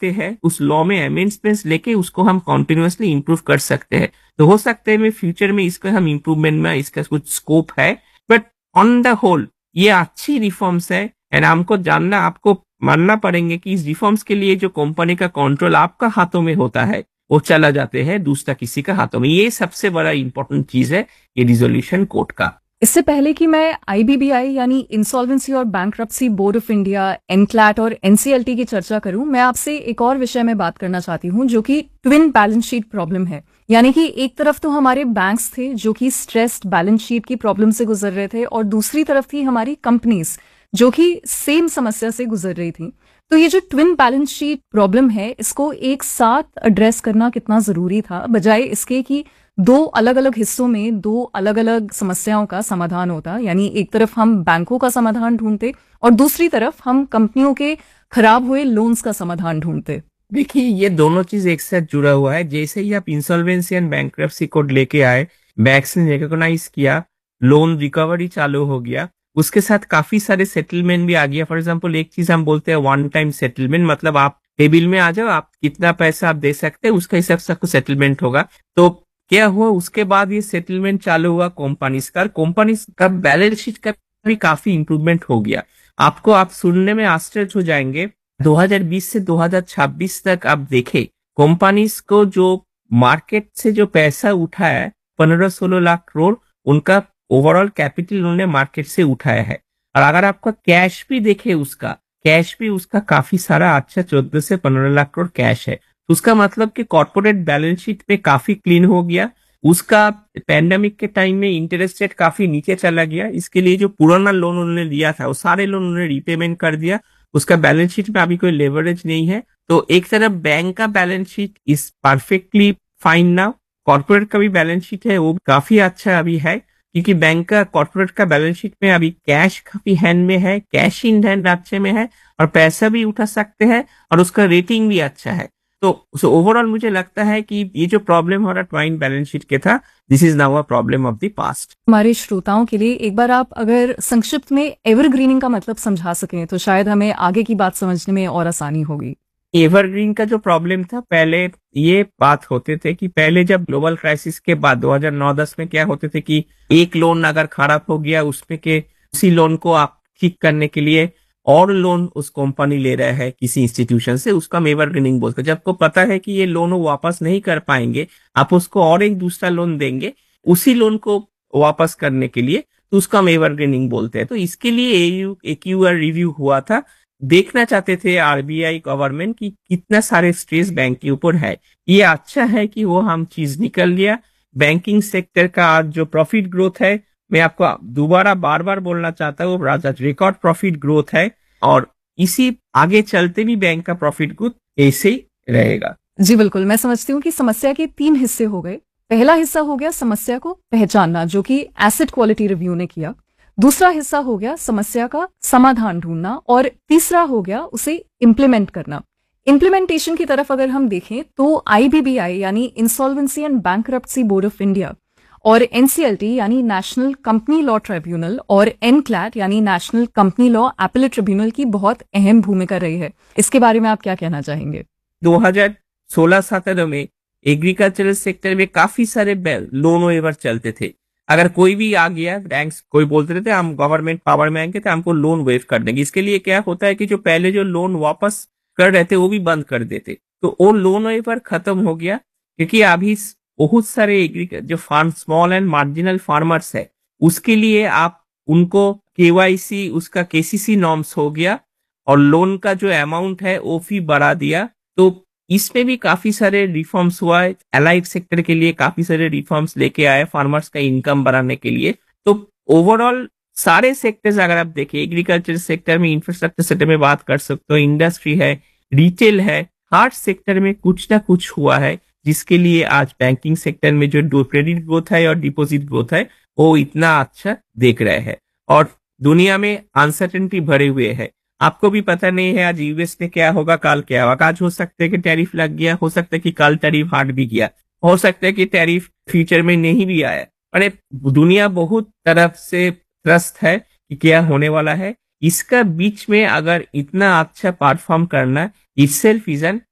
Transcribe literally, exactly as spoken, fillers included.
आते हैं उस लॉ में अमेंडमेंट्स लेके उसको हम कंटिन्यूअसली इंप्रूव कर सकते हैं। तो हो सकता है फ्यूचर में इसका हम इम्प्रूवमेंट में इसका कुछ स्कोप है, बट ऑन द होल ये अच्छी रिफॉर्म्स है। एंड हमको जानना, आपको मानना पड़ेंगे कि इस रिफॉर्म्स के लिए जो कंपनी का कंट्रोल आपका हाथों में होता है वो चला जाते हैं दूसरा किसी का हाथों में। ये सबसे बड़ा इंपॉर्टेंट चीज है ये रिजोल्यूशन कोर्ट का। इससे पहले कि मैं आईबीबीआई यानी इंसॉल्वेंसी और bankruptcy board of India, NCLAT और एनसीएलटी की चर्चा करूं, मैं आपसे एक और विषय में बात करना चाहती हूं जो कि ट्विन बैलेंस शीट प्रॉब्लम है। यानी कि एक तरफ तो हमारे बैंक्स थे जो कि स्ट्रेस्ड बैलेंस शीट की प्रॉब्लम से गुजर रहे थे, और दूसरी तरफ थी हमारी कंपनीज जो कि सेम समस्या से गुजर रही थी। तो ये जो ट्विन बैलेंस शीट प्रॉब्लम है, इसको एक साथ एड्रेस करना कितना जरूरी था, बजाय इसके कि दो अलग अलग हिस्सों में दो अलग अलग समस्याओं का समाधान होता। यानी एक तरफ हम बैंकों का समाधान ढूंढते और दूसरी तरफ हम कंपनियों के खराब हुए लोन्स का समाधान ढूंढते। देखिए, ये दोनों चीज एक साथ जुड़ा हुआ है। जैसे ही आप इंसॉल्वेंसी एंड बैंक्रप्सी कोड लेके आए, बैंक्स ने रिकॉग्नाइज किया, लोन रिकवरी चालू हो गया, उसके साथ काफी सारे सेटलमेंट भी आ गया। फॉर एग्जांपल एक चीज हम बोलते हैं वन टाइम सेटलमेंट, मतलब आप टेबल में आ जाओ, आप कितना पैसा आप दे सकते हैं उसका हिसाब से आपको सेटलमेंट होगा। तो क्या हुआ, उसके बाद ये सेटलमेंट चालू हुआ कंपनीज का, कंपनीज का बैलेंस शीट का भी काफी इंप्रूवमेंट हो गया। आपको, आप सुनने में आश्चर्य हो जाएंगे, दो हज़ार बीस से दो हज़ार छब्बीस तक आप देखें, कंपनीज को जो मार्केट से जो पैसा उठा है पंद्रह सोलह लाख करोड़, उनका ओवरऑल कैपिटल उन्होंने मार्केट से उठाया है। और अगर आपका कैश भी देखे, उसका कैश भी उसका काफी सारा अच्छा चौदह से पंद्रह लाख करोड़ कैश है। तो उसका मतलब कि कॉर्पोरेट बैलेंस शीट पे काफी क्लीन हो गया। उसका पैंडेमिक के टाइम में इंटरेस्ट रेट काफी नीचे चला गया, इसके लिए जो पुराना लोन उन्होंने लिया था वो सारे लोन उन्होंने रीपेमेंट कर दिया। उसका बैलेंस शीट में अभी कोई लेवरेज नहीं है। तो एक तरफ बैंक का balance sheet is perfectly fine now, corporate का भी बैलेंस शीट है वो काफी अच्छा अभी है, क्योंकि बैंक का, कॉर्पोरेट का बैलेंस शीट में अभी कैश काफी हैंड में है, कैश इन हैंड अच्छे में है, और पैसा भी उठा सकते हैं, और उसका रेटिंग भी अच्छा है। तो ओवरऑल मुझे लगता है कि ये जो प्रॉब्लम हमारा ट्वाइन बैलेंस शीट के था, this is now a problem of the past. हमारे श्रोताओं के लिए एक बार आप अगर संक्षिप्त में एवरग्रीनिंग का मतलब समझा सकें तो शायद हमें आगे की बात समझने में और आसानी होगी। एवरग्रीन का जो प्रॉब्लम था, पहले ये बात होते थे कि पहले जब ग्लोबल क्राइसिस के बाद दो हज़ार नौ दस में क्या होते थे कि एक लोन अगर खराब हो गया, उसमें के उसी लोन को आप ठीक करने के लिए और लोन उस कंपनी ले रहा है किसी इंस्टीट्यूशन से, उसका हम एवरग्रीनिंग बोलते हैं। जब आपको पता है कि ये लोन वो वापस नहीं कर पाएंगे, आप उसको और एक दूसरा लोन देंगे उसी लोन को वापस करने के लिए, तो उसका हम एवरग्रीनिंग बोलते हैं। तो इसके लिए एयू एक्यूआर रिव्यू हुआ था, देखना चाहते थे आरबीआई गवर्नमेंट की कितना सारे स्ट्रेस बैंक के ऊपर है। ये अच्छा है कि वो हम चीज निकल लिया। बैंकिंग सेक्टर का आज जो प्रॉफिट ग्रोथ है, मैं आपको दोबारा बार बार बोलना चाहता हूँ, राजा रिकॉर्ड प्रॉफिट ग्रोथ है, और इसी आगे चलते भी बैंक का प्रॉफिट ग्रोथ ऐसे ही रहेगा। जी बिल्कुल, मैं समझती हूँ कि समस्या के तीन हिस्से हो गए। पहला हिस्सा हो गया समस्या को पहचानना, जो कि एसेट क्वालिटी रिव्यू ने किया। दूसरा हिस्सा हो गया समस्या का समाधान ढूंढना, और तीसरा हो गया उसे इम्प्लीमेंट करना। इम्प्लीमेंटेशन की तरफ अगर हम देखें तो आईबीबीआई यानी insolvency and bankruptcy board of India, और एनसीएलटी यानी नेशनल कंपनी लॉ ट्रिब्यूनल, और एनक्लैट यानी national company law appellate tribunal की बहुत अहम भूमिका रही है। इसके बारे में आप क्या कहना चाहेंगे? दो हज़ार सोलह सत्रह में एग्रीकल्चरल सेक्टर में काफी सारे लोन वेवर चलते थे। अगर कोई भी आ गया, बैंक्स कोई बोलते थे हम गवर्नमेंट पावर में आएंगे तो हमको लोन वेव कर देंगे। इसके लिए क्या होता है कि जो पहले जो लोन वापस कर रहे थे वो भी बंद कर देते, तो वो लोन वेवर खत्म हो गया। क्योंकि अभी बहुत सारे जो farm small and marginal farmers है, उसके लिए आप उनको केवाईसी, उसका केसीसी नॉर्म्स हो गया, और लोन का जो अमाउंट है वो फी बढ़ा दिया। तो इसमें भी काफी सारे रिफॉर्म्स हुआ है। एलाइड सेक्टर के लिए काफी सारे रिफॉर्म्स लेके आए फार्मर्स का इनकम बढ़ाने के लिए। तो ओवरऑल सारे सेक्टर्स अगर आप देखें, एग्रीकल्चर सेक्टर में, इंफ्रास्ट्रक्चर सेक्टर में बात कर सकते हो, इंडस्ट्री है, रिटेल है, हर सेक्टर में कुछ ना कुछ हुआ है, जिसके लिए आज बैंकिंग सेक्टर में जो क्रेडिट ग्रोथ है और डिपॉजिट ग्रोथ है वो इतना अच्छा देख रहे हैं। और दुनिया में अनसर्टेनिटी भरे हुए है, आपको भी पता नहीं है आज यूएस में क्या होगा, कल क्या होगा। आज हो सकता है कि टैरिफ लग गया, हो सकता है कि कल टैरिफ हट भी गया, हो सकता है कि टैरिफ फ्यूचर में नहीं भी आया। अरे दुनिया बहुत तरफ से त्रस्त है कि क्या होने वाला है। इसका बीच में अगर इतना अच्छा परफॉर्म करना, इटसेल्फ इज एन